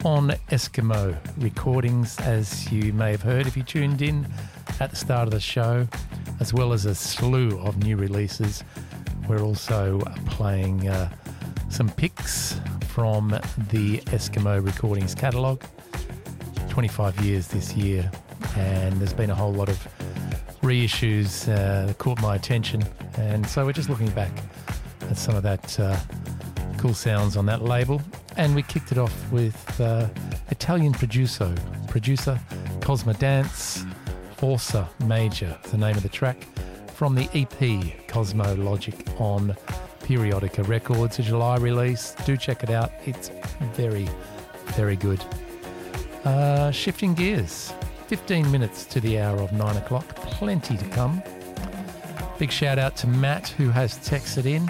on Eskimo Recordings, as you may have heard if you tuned in at the start of the show, as well as a slew of new releases. We're also playing some picks from the Eskimo Recordings catalogue. 25 years this year, and there's been a whole lot of reissues that caught my attention, and so we're just looking back at some of that cool sounds on that label. And we kicked it off with Italian producer Cosmo Dance, Forza Major, the name of the track, from the EP Cosmo Logic on Periodica Records, a July release. Do check it out, it's very, very good. Shifting gears, 15 minutes to the hour of 9 o'clock, plenty to come. Big shout out to Matt, who has texted in.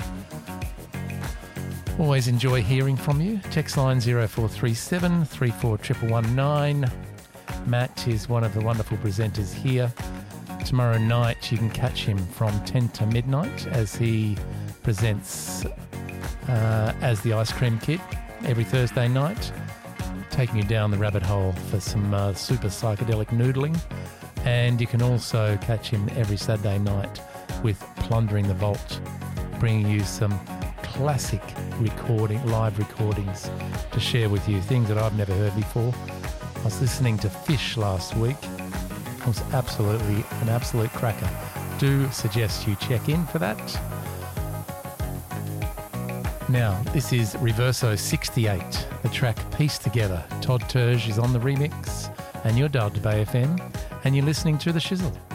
Always enjoy hearing from you. Text line 0437 341119. Matt is one of the wonderful presenters here. Tomorrow night you can catch him from 10 to midnight as he presents as the Ice Cream Kid every Thursday night, taking you down the rabbit hole for some super psychedelic noodling. And you can also catch him every Saturday night with Plundering the Vault, bringing you some classic live recordings to share with you, things that I've never heard before. I was listening to Fish last week. It was absolutely an absolute cracker. Do suggest you check in for that. Now, this is Reverso 68, the track Piece Together. Todd Terge is on the remix, and you're dialed to Bay FM, and you're listening to The Shizzle.